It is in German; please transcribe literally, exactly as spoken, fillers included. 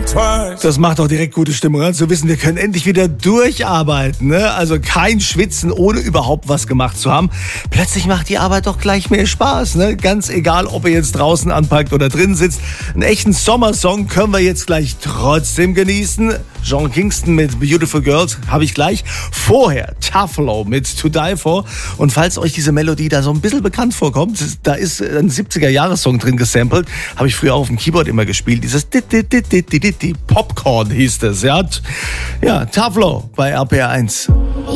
Das macht doch direkt gute Stimmung, an zu wissen, wir können endlich wieder durcharbeiten. Ne? Also kein Schwitzen, ohne überhaupt was gemacht zu haben. Plötzlich macht die Arbeit doch gleich mehr Spaß. Ne? Ganz egal, ob ihr jetzt draußen anpackt oder drin sitzt. Einen echten Sommersong können wir jetzt gleich trotzdem genießen. Sean Kingston mit Beautiful Girls habe ich gleich. Vorher Taflo mit To Die For. Und falls euch diese Melodie da so ein bisschen bekannt vorkommt, da ist ein siebziger-Jahres-Song drin gesampelt. Habe ich früher auf dem Keyboard immer gespielt. Dieses Popcorn hieß es. Ja, ja, Taflo bei R P R eins.